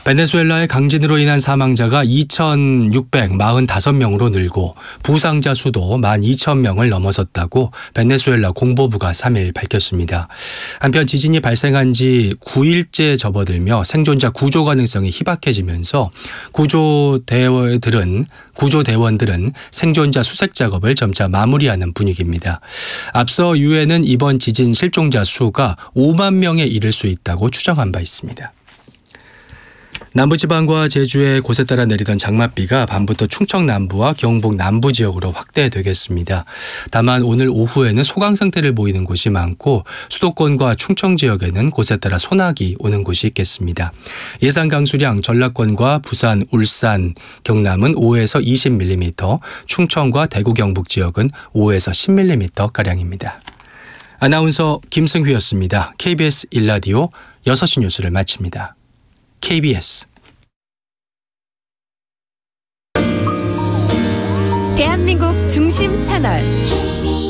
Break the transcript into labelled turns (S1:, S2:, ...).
S1: 베네수엘라의 강진으로 인한 사망자가 2,645명으로 늘고 부상자 수도 12,000명을 넘어섰다고 베네수엘라 공보부가 3일 밝혔습니다. 한편 지진이 발생한 지 9일째 접어들며 생존자 구조 가능성이 희박해지면서 구조대원들은 생존자 수색 작업을 점차 마무리하는 분위기입니다. 앞서 유엔은 이번 지진 실종자 수가 5만 명에 이를 수 있다고 추정한 바 있습니다. 남부지방과 제주의 곳에 따라 내리던 장맛비가 밤부터 충청 남부와 경북 남부 지역으로 확대되겠습니다. 다만 오늘 오후에는 소강 상태를 보이는 곳이 많고 수도권과 충청 지역에는 곳에 따라 소나기 오는 곳이 있겠습니다. 예상 강수량 전라권과 부산, 울산, 경남은 5에서 20mm, 충청과 대구 경북 지역은 5에서 10mm가량입니다. 아나운서 김승휘였습니다. KBS 1라디오 6시 뉴스를 마칩니다. KBS
S2: 대한민국 중심 채널